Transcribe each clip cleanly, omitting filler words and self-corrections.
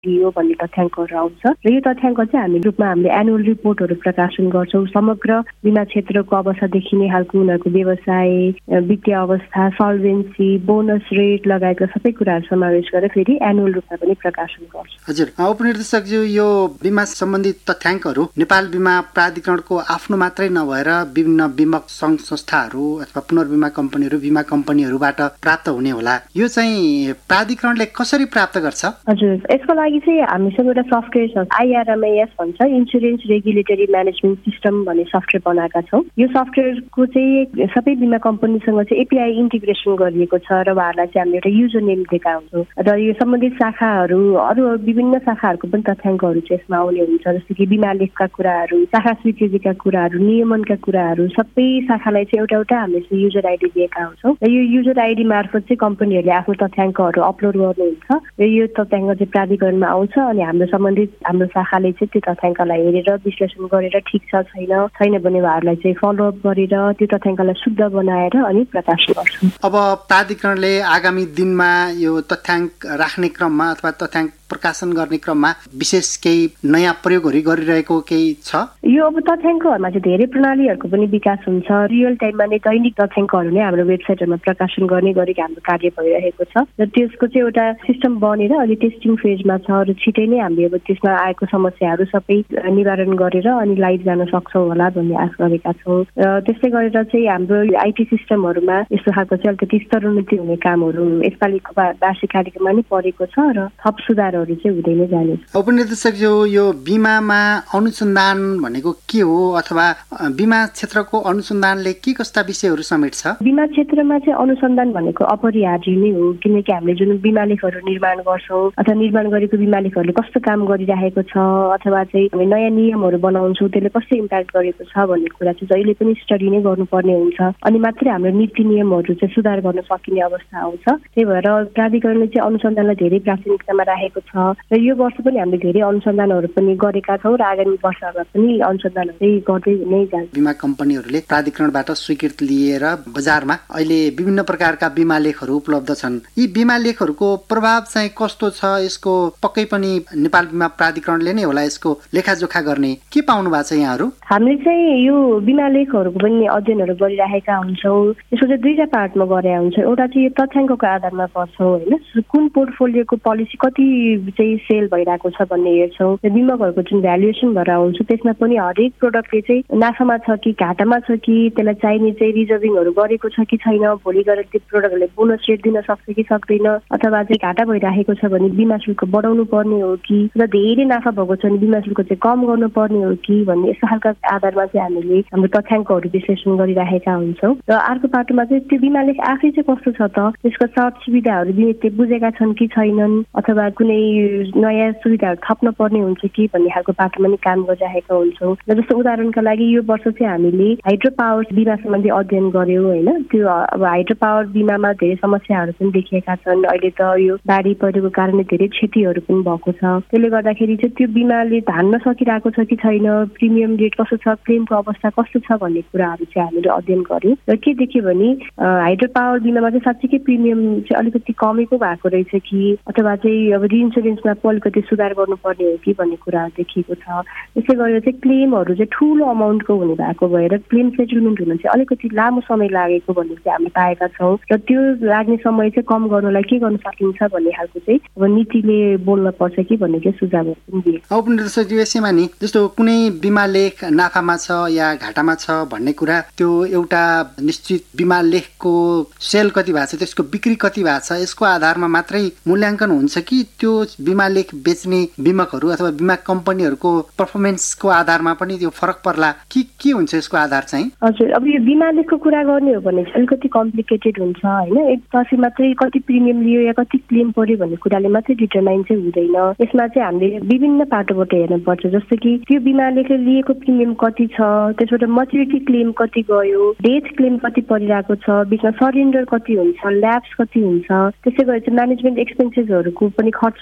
दियो भन्ने तथ्याङ्कहरू आउँछ र यो तथ्याङ्क चाहिँ हामीले एनुअल रिपोर्टहरू प्रकाशन गर्छौँ। समग्र बिमा क्षेत्रको अवस्थादेखि नै खालको उनीहरूको व्यवसाय, वित्तीय अवस्था, सल्भेन्सी, बोनस रेट लगायतका सबै कुराहरू समावेश गरेर फेरि एनुअल रूपमा पनि प्रकाशन गर्छ। हजुर, उपनिर्देशकज्यू, यो बिमा सम्बन्धी तथ्याङ्कहरू नेपाल बिमा प्राधिकरणको आफ्नो मात्रै नभएर विभिन्न बिमा सङ्घ संस्थाहरू अथवा पुनर्बिमा कम्पनीहरू, बिमा कम्पनीहरूबाट प्राप्त हुने होला। यो चाहिँ प्राधिकरणले कसरी प्राप्त गर्छ? हजुर, यसको लागि चाहिँ हामीसँग एउटा सफ्टवेयर छ, IRMAS भन्छ, इन्सुरेन्स रेगुलेटरी म्यानेजमेन्ट सिस्टम भन्ने सफ्टवेयर बनाएका छौँ। यो सफ्टवेयरको चाहिँ सबै बिमा कम्पनीसँग चाहिँ API इन्टिग्रेसन गरिएको छ र उहाँहरूलाई चाहिँ हामीले एउटा युजर नेम दिएका हुन्छौँ र यो सम्बन्धित शाखाहरू, अरू विभिन्न शाखाहरूको पनि तथ्याङ्कहरू चाहिँ यसमा आउने हुन्छ। जस्तो कि बिमा लेखका कुराहरू, शाखा स्वीकृतिका कुराहरू, नियमनका कुराहरू, सबै शाखालाई चाहिँ एउटा हामीले युजर आइडी दिएका हुन्छौँ र यो युजर आइडी मार्फत चाहिँ कम्पनीहरूले आफ्नो तथ्याङ्कहरू अपलोड गर्नुहुन्छ र यो तथ्याङ्क चाहिँ प्राधिकरणमा आउँछ अनि हाम्रो शाखाले चाहिँ त्यो तथ्याङ्कलाई हेरेर विश्लेषण गरेर ठिक छ छैन भने उहाँहरूलाई चाहिँ फलोअप गरेर त्यो तथ्याङ्कलाई शुद्ध बनाएर अनि प्रकाशन गर्छौँ। अब प्राधिकरणले आगामी दिनमा यो तथ्याङ्क राख्ने क्रममा अथवा तथ्याङ्क प्रकाशन गर्ने क्रममा विशेष केही नयाँ प्रयोगहरू गरिरहेको केही छ? यो अब तथ्याङ्कहरूमा चाहिँ धेरै प्रणालीहरूको पनि विकास हुन्छ। रियल टाइममा नै दैनिक तथ्याङ्कहरू नै हाम्रो वेबसाइटहरूमा प्रकाशन गर्ने गरेको हाम्रो कार्य भइरहेको छ र त्यसको चाहिँ एउटा सिस्टम बनेर अहिले टेस्टिङ फेजमा छ र छिटै नै हामीले अब त्यसमा आएको समस्याहरू सबै निवारण गरेर अनि लाइभ जान सक्छौँ होला भन्ने आश गरेका छौँ। र त्यस्तै गरेर चाहिँ हाम्रो IT सिस्टमहरूमा यस्तो खालको चाहिँ अलिकति स्तरोन्नति हुने कामहरू यसपालिको वार्षिक कार्यक्रममा नै परेको छ र थप सुधार हुँदै नै जाने। उपनिर्देशक, यो बिमामा अनुसन्धान भनेको के हो अथवा बिमा क्षेत्रको अनुसन्धानले के कस्ता विषयहरू समेट्छ? बिमा क्षेत्रमा चाहिँ अनुसन्धान भनेको अपरिहार्य नै हो, किनकि हामीले जुन बिमा लेखहरू निर्माण गर्छौँ अथवा निर्माण गरेको बिमा लेखहरूले कस्तो काम गरिरहेको छ अथवा चाहिँ हामी नयाँ नियमहरू बनाउँछौँ त्यसले कस्तो इम्प्याक्ट गरेको छ भन्ने कुरा चाहिँ जहिले पनि स्टडी नै गर्नुपर्ने हुन्छ अनि मात्रै हाम्रो नीति नियमहरू चाहिँ सुधार गर्न सकिने अवस्था आउँछ। त्यही भएर प्राधिकरणले चाहिँ अनुसन्धानलाई धेरै प्राथमिकतामा राखेको छ र यो वर्ष पनि हामीले धेरै अनुसन्धानहरू पनि गरेका छौँ र आगामी वर्षमा पनि अनुसन्धानहरू गर्दै नै जान्छ। बिमा कम्पनीहरूले प्राधिकरणबाट स्वीकृति लिएर बजारमा अहिले विभिन्न प्रकारका बिमा लेखहरू उपलब्ध छन्। यी बिमा लेखहरूको प्रभाव चाहिँ कस्तो छ? यसको पक्कै पनि नेपाल बिमा प्राधिकरणले नै होला यसको लेखाजोखा गर्ने। के पाउनु भएको छ यहाँहरू? हामीले चाहिँ यो बिमा लेखहरूको पनि अध्ययनहरू गरिरहेका हुन्छौँ। यसको चाहिँ दुईटा पार्टमा गरे हुन्छ। एउटा चाहिँ यो तथ्याङ्कको आधारमा गर्छौँ, होइन, कुन पोर्टफोलियोको पोलिसी कति चाहिँ सेल भइरहेको छ भन्ने हेर्छौँ। बिमाहरूको जुन भ्यालुएसन भएर आउँछ त्यसमा पनि हरेक प्रोडक्टले चाहिँ नाफामा छ कि घाटामा छ कि त्यसलाई चाहिने चाहिँ रिजर्भिङहरू गरेको छ कि छैन, भोलि गएर त्यो प्रोडक्टहरूले बोनस रेट दिन सक्छ कि सक्दैन, अथवा चाहिँ घाटा भइरहेको छ भने बिमा शुल्क बढाउनु पर्ने हो कि, र धेरै नाफा भएको छ भने बिमा शुल्क चाहिँ कम गर्नुपर्ने हो कि भन्ने यस्तो खालका आधारमा चाहिँ हामीले हाम्रो तथ्याङ्कहरू विश्लेषण गरिरहेका हुन्छौँ। र अर्को पाटोमा चाहिँ त्यो बिमा लेख आफै चाहिँ कस्तो छ त, त्यसको सर्ट सुविधाहरू बिमितले बुझेका छन् कि छैनन् अथवा कुनै नयाँ सुविधाहरू थप्न पर्ने हुन्छ कि भन्ने खालको बाटोमा नि काम गरिरहेका हुन्छौँ। र जस्तो उदाहरणका लागि यो वर्ष चाहिँ हामीले हाइड्रो पावर बिमा सम्बन्धी अध्ययन गर्यौँ, होइन। त्यो अब हाइड्रो पावर बिमामा धेरै समस्याहरू पनि देखिएका छन्। अहिले त यो बाढी पहिरोको कारणले धेरै क्षतिहरू पनि भएको छ। त्यसले गर्दाखेरि चाहिँ त्यो बिमाले धान्न सकिरहेको छ कि छैन, प्रिमियम रेट कस्तो छ, क्लेमको अवस्था कस्तो छ भन्ने कुराहरू चाहिँ हामीले अध्ययन गर्यौँ। र के देख्यो भने हाइड्रो पावर बिमामा चाहिँ साँच्चीकै प्रिमियम चाहिँ अलिकति कमै पो भएको रहेछ कि, अथवा चाहिँ अब रिइन्सुरेन्समा अलिकति सुधार गर्नुपर्ने हो कि भन्ने कुराहरू देखिएको छ। त्यसै गरेर चाहिँ क्लेमहरू चाहिँ ठुलो अमाउन्टको हुने भएको भएर क्लेम सेटलमेन्ट हुन चाहिँ अलिकति लामो समय लागेको भन्ने चाहिँ हामीले पाएका छौँ। र त्यो लाग्ने समय चाहिँ कम गर्नलाई के गर्न सकिन्छ भन्ने खालको चाहिँ अब नीतिले बोल्न पर्छ कि भन्ने चाहिँ सुझावहरू पनि दिए। उपनिर्देशक, यसैमा नि जस्तो कुनै बिमा लेख नाफामा छ या घाटामा छ भन्ने कुरा, त्यो एउटा निश्चित बिमा लेखको सेल कति भएको छ, त्यसको बिक्री कति भएको छ, यसको आधारमा मात्रै मूल्याङ्कन हुन्छ कि त्यो बिमा लेख बेच्ने बिमकहरू अथवा बिमा कम्पनीहरूको पर्फर्मेन्सको आधारमा पनि त्यो फरक पर्ला कि के हुन्छ यसको आधार चाहिँ? हजुर, अब यो बिमा लेखको कुरा गर्ने हो भने चाहिँ अलिकति कम्प्लिकेटेड हुन्छ, होइन। एक तर्फी मात्रै कति प्रिमियम लियो या कति क्लेम पर्यो भन्ने कुराले मात्रै डिटरमाइन चाहिँ हुँदैन। यसमा चाहिँ हामीले विभिन्न पाटोबाट हेर्नुपर्छ। जस्तो कि त्यो बिमा लेखले लिएको प्रिमियम कति छ, त्यसबाट मच्युरिटी क्लेम कति गयो, डेथ क्लेम कति परिरहेको छ, बिचमा सरेन्डर कति हुन्छ, ल्याप्स कति हुन्छ, त्यसै गरी चाहिँ म्यानेजमेन्ट एक्सपेन्सेसहरूको पनि खर्चहरू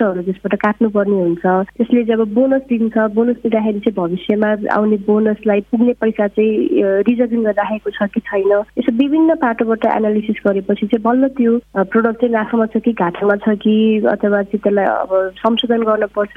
खर्चहरू त्यसबाट काट्नुपर्ने हुन्छ। त्यसले जब बोनस दिन्छ, बोनस दिँदाखेरि चाहिँ भविष्यमा आउने बोनसलाई पुग्ने पैसा चाहिँ रिजर्भिङ गरेर राखेको छ कि छैन, यसो विभिन्न पाटोबाट एनालिसिस गरेपछि चाहिँ बल्ल त्यो प्रोडक्ट चाहिँ नाफामा छ कि घाटामा छ कि, अथवा चाहिँ त्यसलाई अब संशोधन गर्न पर्छ